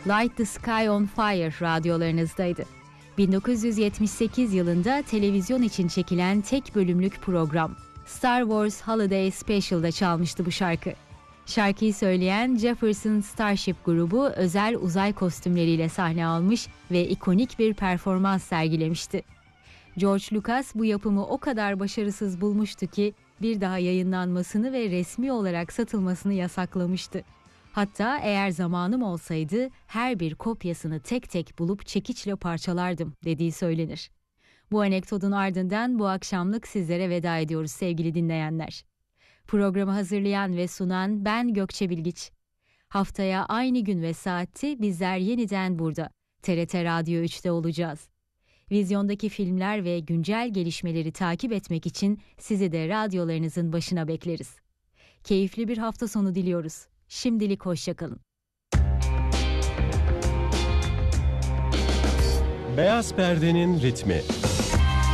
Light the Sky on Fire radyolarınızdaydı. 1978 yılında televizyon için çekilen tek bölümlük program Star Wars Holiday Special'da çalmıştı bu şarkı. Şarkıyı söyleyen Jefferson Starship grubu özel uzay kostümleriyle sahne almış ve ikonik bir performans sergilemişti. George Lucas bu yapımı o kadar başarısız bulmuştu ki bir daha yayınlanmasını ve resmi olarak satılmasını yasaklamıştı. Hatta eğer zamanım olsaydı her bir kopyasını tek tek bulup çekiçle parçalardım dediği söylenir. Bu anekdotun ardından bu akşamlık sizlere veda ediyoruz sevgili dinleyenler. Programı hazırlayan ve sunan ben Gökçe Bilgiç. Haftaya aynı gün ve saatte bizler yeniden burada TRT Radyo 3'te olacağız. Vizyondaki filmler ve güncel gelişmeleri takip etmek için sizi de radyolarınızın başına bekleriz. Keyifli bir hafta sonu diliyoruz. Şimdilik hoşça kalın. Beyaz Perde'nin ritmi.